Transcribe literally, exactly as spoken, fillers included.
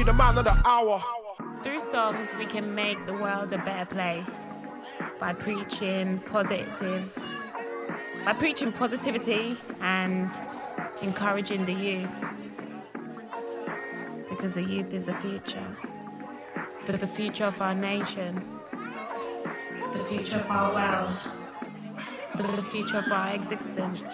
the man of the hour. Through songs, we can make the world a better place by preaching positive, by preaching positivity and encouraging the youth. Because the youth is the future. The, the future of our nation. The future of our world. The, the future of our existence.